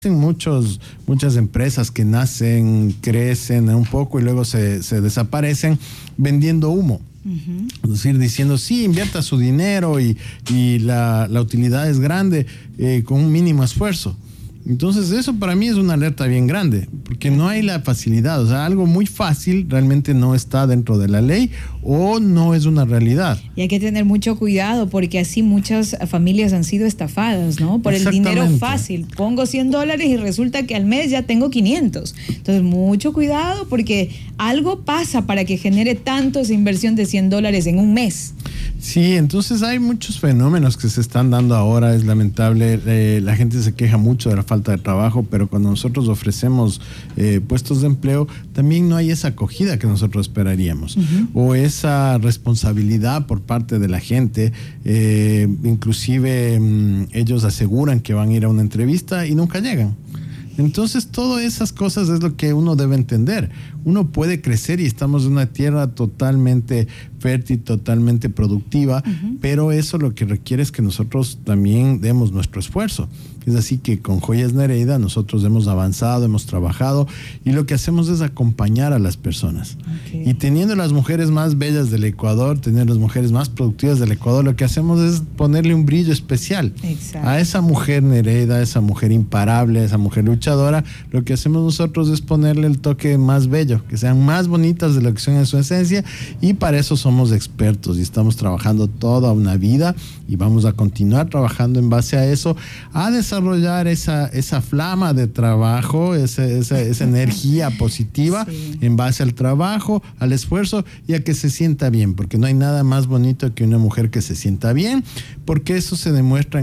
Muchas empresas que nacen, crecen un poco y luego se desaparecen vendiendo humo. Uh-huh. Es decir, diciendo, sí, invierta su dinero y la utilidad es grande con un mínimo esfuerzo. Entonces eso para mí es una alerta bien grande, porque no hay la facilidad, o sea, algo muy fácil realmente no está dentro de la ley o no es una realidad. Y hay que tener mucho cuidado porque así muchas familias han sido estafadas, ¿no? Por el dinero fácil. Pongo $100 y resulta que al mes ya tengo 500. Entonces mucho cuidado porque algo pasa para que genere tanto esa inversión de $100 en un mes. Sí, entonces hay muchos fenómenos que se están dando ahora, es lamentable, la gente se queja mucho de la falta de trabajo, pero cuando nosotros ofrecemos puestos de empleo, también no hay esa acogida que nosotros esperaríamos, uh-huh, o esa responsabilidad por parte de la gente, inclusive ellos aseguran que van a ir a una entrevista y nunca llegan. Entonces, todas esas cosas es lo que uno debe entender. Uno puede crecer y estamos en una tierra totalmente fértil, totalmente productiva, uh-huh, pero eso lo que requiere es que nosotros también demos nuestro esfuerzo. Es así que con Joyas Nereida nosotros hemos avanzado, hemos trabajado y lo que hacemos es acompañar a las personas. Okay. Y teniendo las mujeres más bellas del Ecuador, teniendo las mujeres más productivas del Ecuador, lo que hacemos es ponerle un brillo especial. Exacto. A esa mujer Nereida, a esa mujer imparable, a esa mujer luchadora, lo que hacemos nosotros es ponerle el toque más bello, que sean más bonitas de lo que son en su esencia, y para eso somos expertos y estamos trabajando toda una vida y vamos a continuar trabajando en base a eso, a desarrollar esa flama de trabajo, esa energía positiva, sí, en base al trabajo, al esfuerzo y a que se sienta bien, porque no hay nada más bonito que una mujer que se sienta bien, porque eso se demuestra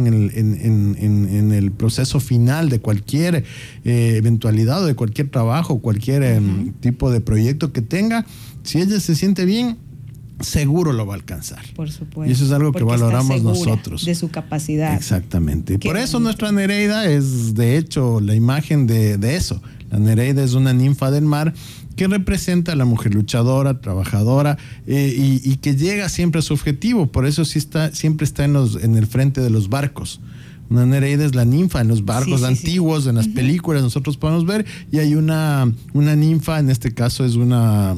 en el proceso final de cualquier eventualidad o de cualquier trabajo, cualquier uh-huh, tipo de proyecto que tenga. Si ella se siente bien, seguro lo va a alcanzar. Por supuesto. Y eso es algo que valoramos nosotros. De su capacidad. Exactamente. Por eso nuestra Nereida es, de hecho, la imagen de eso. La Nereida es una ninfa del mar que representa a la mujer luchadora, trabajadora, y que llega siempre a su objetivo. Por eso siempre está en el frente de los barcos. Una Nereida es la ninfa en los barcos antiguos, en las uh-huh, películas nosotros podemos ver, y hay una ninfa, en este caso es una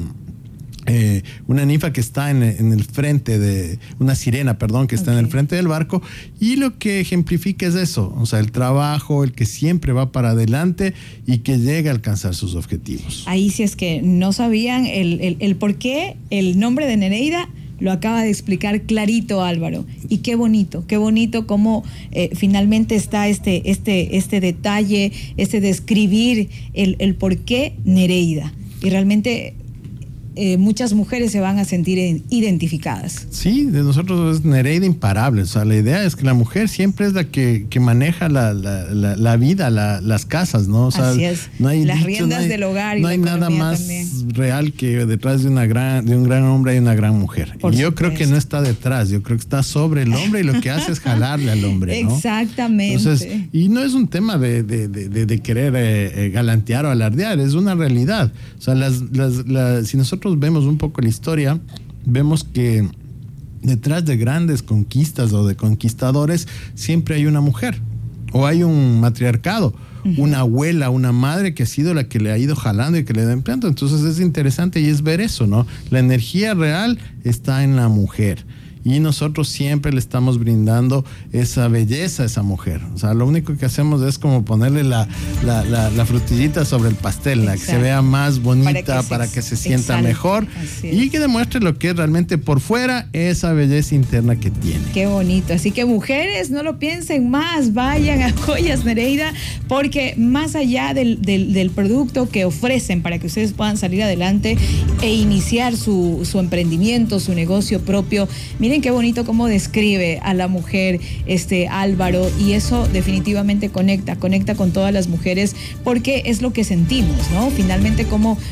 ninfa que está en el frente de una sirena, que está, okay, en el frente del barco, y lo que ejemplifica es eso, o sea, el trabajo, el que siempre va para adelante y que llega a alcanzar sus objetivos. Ahí, si es que no sabían el por qué el nombre de Nereida, lo acaba de explicar clarito Álvaro. Y qué bonito cómo finalmente está este detalle, describir el por qué Nereida. Y realmente muchas mujeres se van a sentir identificadas. Sí, de nosotros es Nereida imparable. O sea, la idea es que la mujer siempre es la que maneja la vida, las casas, ¿no? O sea, así es. No hay las riendas del hogar y no hay nada más también real que detrás de un gran hombre hay una gran mujer. Y yo creo que no está detrás, yo creo que está sobre el hombre y lo que hace es jalarle al hombre, ¿no? Exactamente. Entonces, y no es un tema de querer galantear o alardear, es una realidad. O sea, si nosotros vemos un poco la historia, vemos que detrás de grandes conquistas o de conquistadores siempre hay una mujer o hay un matriarcado, uh-huh, una abuela, una madre que ha sido la que le ha ido jalando y que le da empleando. Entonces es interesante y es ver eso, ¿no? La energía real está en la mujer. Y nosotros siempre le estamos brindando esa belleza a esa mujer. O sea, lo único que hacemos es como ponerle la frutillita sobre el pastel, la que se vea más bonita, para que se sienta mejor y que demuestre lo que es realmente por fuera, esa belleza interna que tiene. Qué bonito. Así que mujeres, no lo piensen más, vayan a Joyas Nereida, porque más allá del producto que ofrecen para que ustedes puedan salir adelante e iniciar su emprendimiento, su negocio propio, miren qué bonito cómo describe a la mujer Álvaro, y eso definitivamente conecta con todas las mujeres, porque es lo que sentimos, ¿no? Finalmente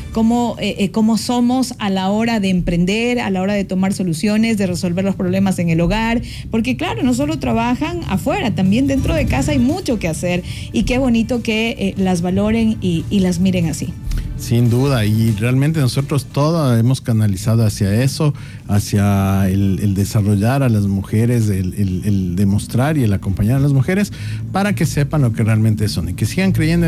cómo somos a la hora de emprender, a la hora de tomar soluciones, de resolver los problemas en el hogar, porque claro, no solo trabajan afuera, también dentro de casa hay mucho que hacer, y qué bonito que las valoren y las miren así. Sin duda, y realmente nosotros todo hemos canalizado hacia eso, hacia el desarrollar a las mujeres, el demostrar y el acompañar a las mujeres para que sepan lo que realmente son y que sigan creyendo